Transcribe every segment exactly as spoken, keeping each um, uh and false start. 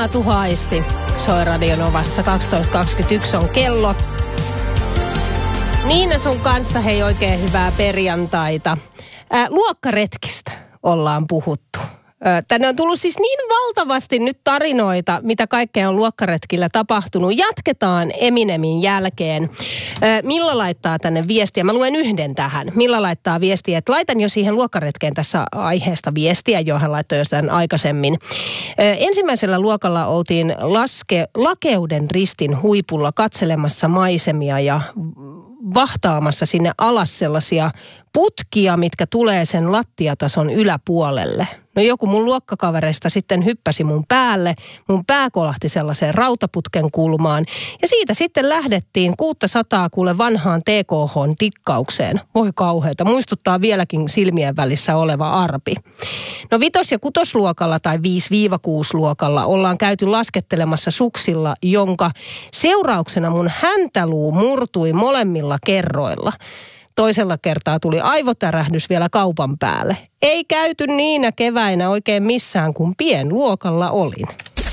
Satu Haisti soi Radio Novassa. kaksitoista kaksikymmentäyksi on kello. Niina sun kanssa hei oikein hyvää perjantaita. Ää, luokkaretkistä ollaan puhuttu. Ää, tänne on tullut siis niin valtavasti nyt tarinoita, mitä kaikkea on luokkaretkillä tapahtunut. Jatketaan Eminemin jälkeen. Ää, Milla laittaa tänne viestiä? Mä luen yhden tähän. Milla laittaa viestiä, että laitan jo siihen luokkaretkeen tässä aiheesta viestiä, johon hän laittoi jostain aikaisemmin. Ää, ensimmäisellä luokalla oltiin laske, Lakeuden ristin huipulla katselemassa maisemia ja vahtaamassa sinne alas sellaisia putkia, mitkä tulee sen lattiatason yläpuolelle. No joku mun luokkakavereista sitten hyppäsi mun päälle, mun pää kolahti sellaiseen rautaputken kulmaan ja siitä sitten lähdettiin kuusisataa kuule vanhaan T K H-tikkaukseen. Voi kauheeta, muistuttaa vieläkin silmien välissä oleva arpi. No vitos- ja kutosluokalla tai viisi kuusi luokalla ollaan käyty laskettelemassa suksilla, jonka seurauksena mun häntäluu murtui molemmilla kerroilla. Toisella kertaa tuli aivotärähdys vielä kaupan päälle. Ei käyty niinä keväinä oikein missään, kun pienluokalla olin.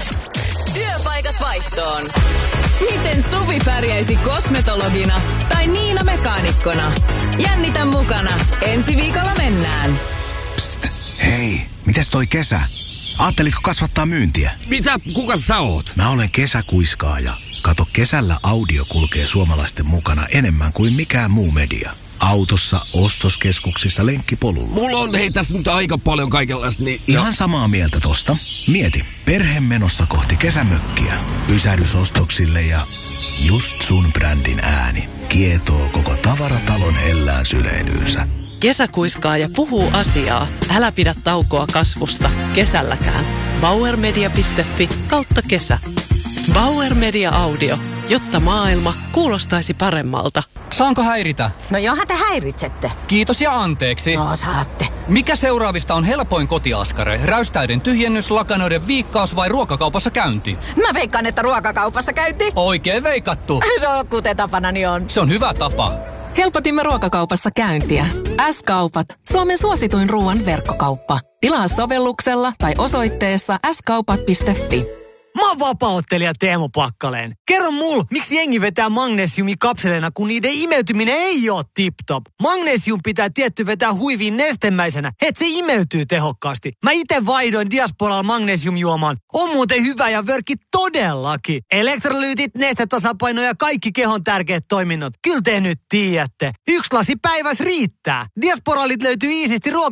Työpaikat vaihtoon. Miten Suvi pärjäisi kosmetologina tai Niina mekaanikkona? Jännitä mukana. Ensi viikolla mennään. Psst, hei, mitäs toi kesä? Aattelitko kasvattaa myyntiä? Mitä? Kuka sä oot? Mä olen kesäkuiskaaja. Kato, kesällä audio kulkee suomalaisten mukana enemmän kuin mikään muu media. Autossa, ostoskeskuksissa, lenkkipolulla. Mulla on hei tässä nyt aika paljon kaikenlaista, niin... Ihan samaa mieltä tosta. Mieti, perhe menossa kohti kesämökkiä. Pysähdysostoksille ja just sun brändin ääni kietoo koko tavaratalon hellään syleilyynsä. Kesäkuiskaaja puhuu asiaa. Älä pidä taukoa kasvusta. Kesälläkään. bauermedia piste fi kautta kesä. Bauer Media Audio, jotta maailma kuulostaisi paremmalta. Saanko häiritä? No johan te häiritsette. Kiitos ja anteeksi. No saatte. Mikä seuraavista on helpoin kotiaskare? Räystäiden tyhjennys, lakanoiden viikkaus vai ruokakaupassa käynti? Mä veikkaan, että ruokakaupassa käynti. Oikein veikattu. No kuten tapanani on. Se on hyvä tapa. Helpotimme ruokakaupassa käyntiä. S-kaupat. Suomen suosituin ruoan verkkokauppa. Tilaa sovelluksella tai osoitteessa s kaupat piste fi. Mä oon vapaa-ottelija Teemu Pakkaleen. Kerro mul, miksi jengi vetää magnesiumi kapseleina, kun niiden imeytyminen ei oo tip-top. Magnesium pitää tietty vetää huiviin nestemäisenä, et se imeytyy tehokkaasti. Mä ite vaihdoin Diasporalla magnesiumjuomaan. On muuten hyvä ja vörkki todellakin. Elektrolyytit, nestetasapaino ja kaikki kehon tärkeät toiminnot. Kyllä te nyt tiedätte. Yksi lasi päivässä riittää. Diasporalit löytyy iisisti ruoka